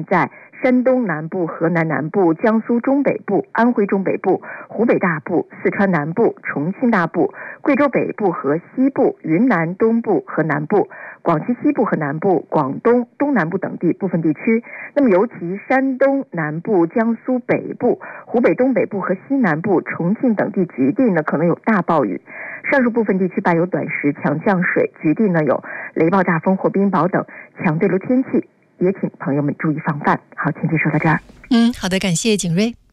在山东南部、河南南部、江苏中北部、安徽中北部、湖北大部、四川南部、重庆大部、贵州北部和西部、云南东部和南部、广西西部和南部、广东东南部等地部分地区。那么尤其山东南部、江苏北部、湖北东北部和西南部、重庆等地局地呢可能有大暴雨，上述部分地区伴有短时强降水，局地呢有雷暴、大风或冰雹等强对流天气，也请朋友们注意防范。好，请说到这儿。 好的，感谢景睿。